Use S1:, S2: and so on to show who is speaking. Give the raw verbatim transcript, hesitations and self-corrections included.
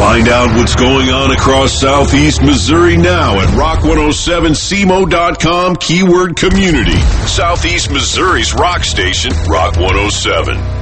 S1: Find out what's going on across Southeast Missouri now at rock one oh seven C M O dot com, keyword community. Southeast Missouri's rock station, Rock one oh seven.